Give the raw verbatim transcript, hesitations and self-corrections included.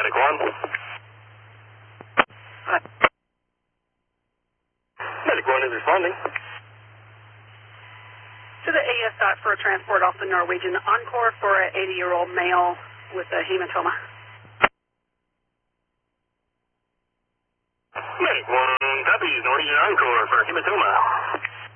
Medic one. Hi. Medic one is responding. To the A S dot for a transport off the Norwegian Encore for an eighty-year-old male with a hematoma. Medic one, copies Norwegian Encore for hematoma.